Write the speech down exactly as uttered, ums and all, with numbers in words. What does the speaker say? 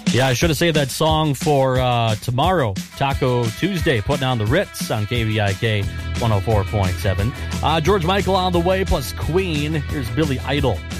Yeah, I should have saved that song for uh, tomorrow, Taco Tuesday, putting on the Ritz on K V I K one oh four point seven. Uh, George Michael on the way, plus Queen. Here's Billy Idol.